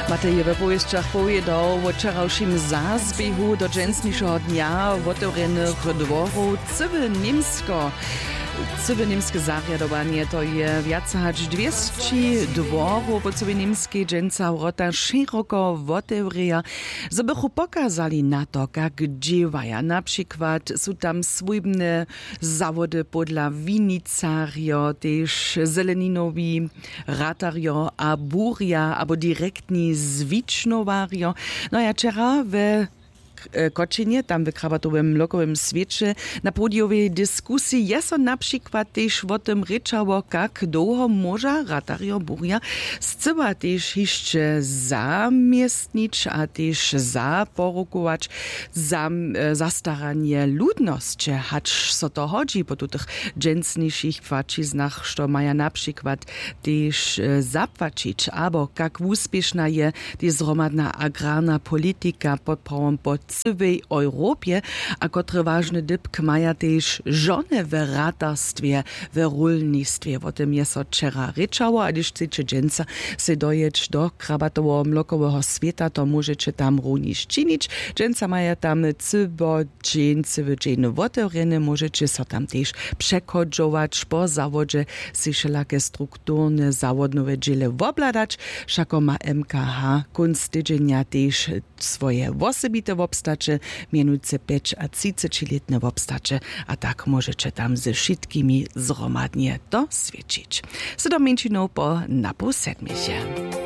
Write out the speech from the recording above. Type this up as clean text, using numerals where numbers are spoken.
Matej we powieściach powiedział o wczorajszym zazbiehu do dżęsniejszego dnia otworenych dworów cywy Niemsko. Cywy niemskie zariadowanie to je więcej niż 200 dworów po cywy niemskiej dżęca rota szeroko otewrija, żeby pokazali na to, jak dziewają. Na przykład są tam słynne zawody podla winicario, też zeleninowi ratario, a buria, albo direktni zwicznowario. No ja wczoraj w Koczynie, tam w krabatowym lokowym świecie, na podiowej dyskusji jest na przykład też o tym ryczało, jak długo może ratario buria zcyba też jeszcze zamiestnić, a też zaporokować zastaranie ludności, hacz so to chodzi po tych dżęsniejszych płaciznach, co mają na przykład też zapłacić, albo jak uspieszna je ta zromadna agrarna polityka pod całej Europie, a który ważny dybk maja też żony w ratarstwie, w rolnictwie. O tym jest od wczoraj ryczało, a gdyż chcecie dżęca se dojeć do krabatowo mlokowego świata, to możecie tam również czynić. Dżęca maja tam cywo dżeny otworene, możecie so tam też przechodzować po zawodzie, si wszelakie strukturne zawodnowe dziele obladać. Szako ma MKH kunst tydzienia też swoje osobite obstacze, mianujúce 5 a 30-letne obstacze, a tak możecie tam ze wszystkimi zromadnie dosvědčić. So do menšinou po 6:30.